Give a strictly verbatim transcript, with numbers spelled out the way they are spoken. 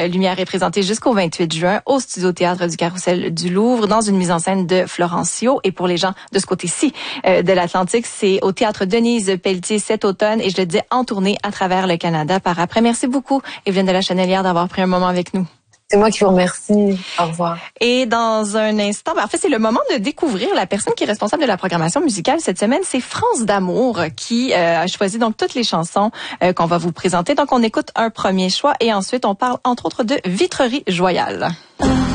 euh, Lumière est présentée jusqu'au vingt-huit juin au Studio Théâtre du Carrousel du Louvre dans une mise en scène de Florencio. Et pour les gens de ce côté-ci euh, de l'Atlantique, c'est au Théâtre Denise Pelletier cet automne et je le dis en tournée à travers le Canada par après. Merci beaucoup, Evelyne de la Chenelière, d'avoir pris un moment avec nous. C'est moi qui vous remercie. Au revoir. Et dans un instant, ben en fait, c'est le moment de découvrir la personne qui est responsable de la programmation musicale cette semaine. C'est France d'Amour qui euh, a choisi donc toutes les chansons euh, qu'on va vous présenter. Donc, on écoute un premier choix et ensuite, on parle entre autres de Vitrerie Joyale.